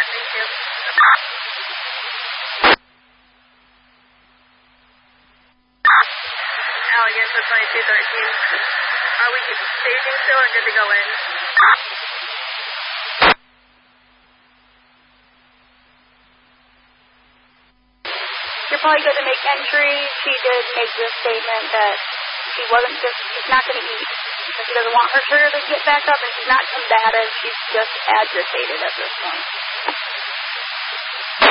Thank you. Again for 2213. Are we staging still or good to go in? You're probably good to make entry. She did make this statement that she's not going to eat. She doesn't want her sugar to get back up, and she's not combative. She's just agitated at this point.